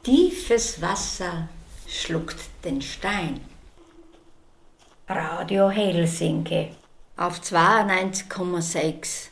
Tiefes Wasser schluckt den Stein. Radio Helsinki Auf 92,6.